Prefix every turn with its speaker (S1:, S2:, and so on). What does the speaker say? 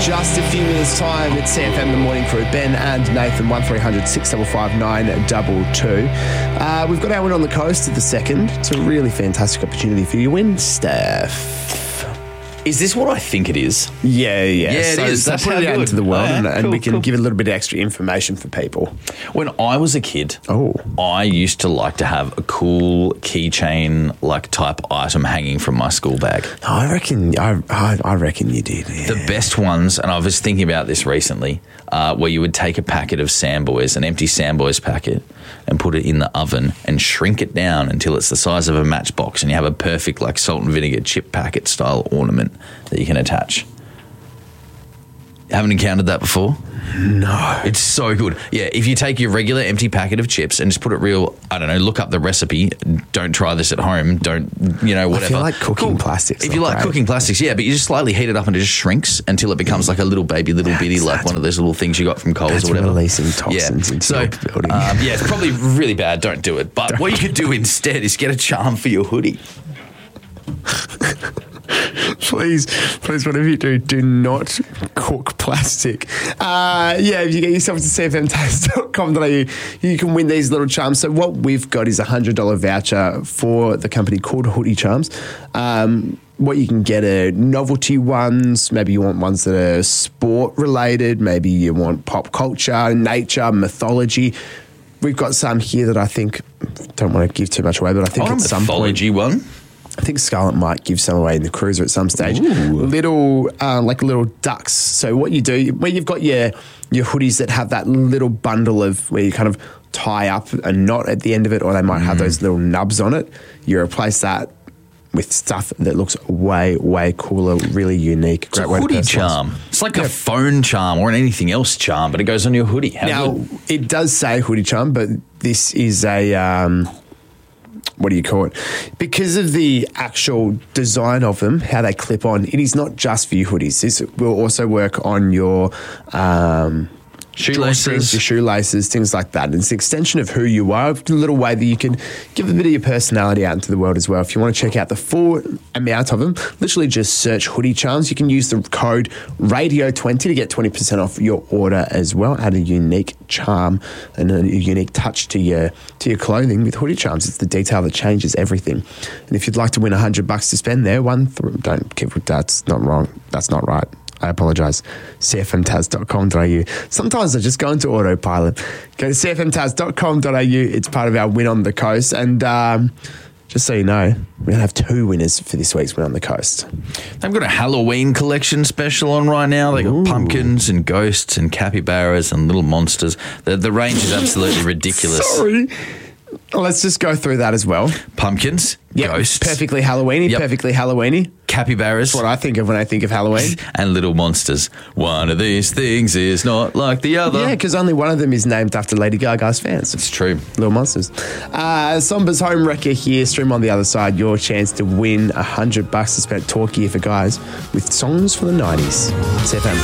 S1: just a few minutes' time. It's CFM The Morning Crew. Ben and Nathan, 1300 655 922. We've got our win on the coast of the second. It's a really fantastic opportunity for you to win, Steph.
S2: Is this what I think it is?
S1: Yeah.
S2: It
S1: So
S2: is.
S1: so
S2: That's
S1: put it
S2: how
S1: out
S2: good.
S1: into the world and we can
S2: cool.
S1: give a little bit of extra information for people.
S2: When I was a kid,
S1: Oh.
S2: I used to like to have a cool keychain like type item hanging from my school bag.
S1: I reckon you did. Yeah.
S2: The best ones, and I was thinking about this recently, where you would take a packet of Samboys, an empty Samboys packet, and put it in the oven and shrink it down until it's the size of a matchbox, and you have a perfect like salt and vinegar chip packet style ornament that you can attach. Haven't encountered that before?
S1: No.
S2: It's so good. Yeah, if you take your regular empty packet of chips and just put it real, I don't know, look up the recipe. Don't try this at home. Don't, whatever.
S1: I feel like cooking plastics.
S2: If you like cooking plastics, yeah, but you just slightly heat it up and it just shrinks until it becomes like a little bitty, like one of those little things you got from Coles
S1: That's
S2: or whatever.
S1: releasing toxins into your building.
S2: Yeah, it's probably really bad. Don't do it. But what you could do instead is get a charm for your hoodie.
S1: Please, whatever you do not cook plastic. If you get yourself to cfmtaste.com.au, you can win these little charms. So what we've got is a $100 voucher for the company called Hoodie Charms. What you can get are novelty ones. Maybe you want ones that are sport related. Maybe you want pop culture, nature, mythology. We've got some here that I think, don't want to give too much away, but I think
S2: Oh,
S1: at some point...
S2: mythology one.
S1: I think Scarlett might give some away in the cruiser at some stage.
S2: Ooh.
S1: Little ducks. So what you do, where you've got your hoodies that have that little bundle of where you kind of tie up a knot at the end of it, or they might have those little nubs on it, you replace that with stuff that looks way, way cooler, really unique.
S2: It's a
S1: way to
S2: hoodie
S1: personalise.
S2: charm. It's like a phone charm or an anything else charm, but it goes on your hoodie.
S1: Now, it does say hoodie charm, but this is a... what do you call it? Because of the actual design of them, how they clip on, it is not just for your hoodies. This will also work on your
S2: Shoelaces.
S1: your shoelaces, things like that. And it's an extension of who you are, a little way that you can give a bit of your personality out into the world as well. If you want to check out the full amount of them, literally just search Hoodie Charms. You can use the code RADIO20 to get 20% off your order as well. Add a unique charm and a unique touch to your clothing with Hoodie Charms. It's the detail that changes everything. And if you'd like to win $100 to spend there, that's not wrong. That's not right. I apologise. cfmtaz.com.au. Sometimes I just go into autopilot. Go to cfmtaz.com.au. It's part of our Win on the Coast. And just so you know, we're going to have 2 winners for this week's Win on the Coast.
S2: They've got a Halloween collection special on right now. They got pumpkins and ghosts and capybaras and little monsters. The range is absolutely ridiculous.
S1: Sorry. Let's just go through that as well.
S2: Pumpkins, ghosts,
S1: Perfectly Halloweeny.
S2: Yep.
S1: Perfectly Halloweeny.
S2: capybaras,
S1: That's what I think of when I think of Halloween.
S2: and little monsters. One of these things is not like the other.
S1: Yeah, because only one of them is named after Lady Gaga's fans.
S2: It's true.
S1: Little Monsters. Somba's Home Wrecker here. Stream on the other side. Your chance to win $100 to spend talk gear for guys with songs from the 90s. CFM.